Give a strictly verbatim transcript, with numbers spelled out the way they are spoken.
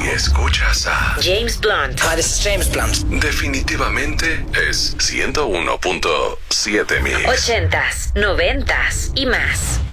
escuchas a James Blunt. Hi, this is James Blunt. Definitivamente es ciento uno punto siete Mix. Ochentas, noventas y más.